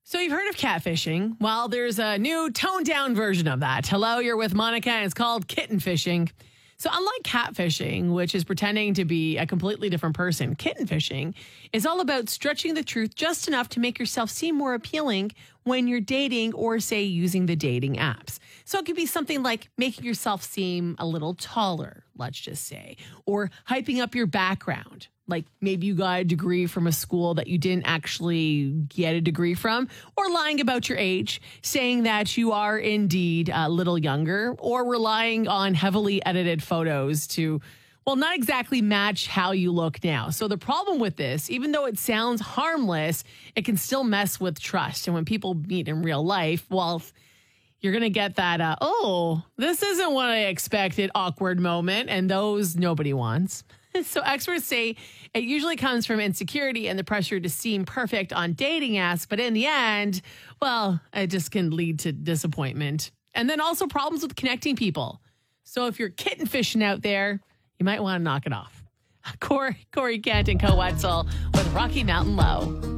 So you've heard of catfishing. Well, there's a new toned down version of that. Hello, you're with Monica, and it's called kitten fishing. So unlike catfishing, which is pretending to be a completely different person, kitten fishing is all about stretching the truth just enough to make yourself seem more appealing when you're dating or, say, using the dating apps. So it could be something like making yourself seem a little taller, let's just say, or hyping up your background. Like maybe you got a degree from a school that you didn't actually get a degree from, or lying about your age, saying that you are indeed a little younger, or relying on heavily edited photos to, well, not exactly match how you look now. So the problem with this, even though it sounds harmless, it can still mess with trust. And when people meet in real life, well, you're going to get that, oh, this isn't what I expected, awkward moment. And those nobody wants. So experts say it usually comes from insecurity and the pressure to seem perfect on dating apps. But in the end, well, it just can lead to disappointment. And then also problems with connecting people. So if you're kitten fishing out there, you might want to knock it off. Corey Kent and Co. Wetzel with Rocky Mountain Low.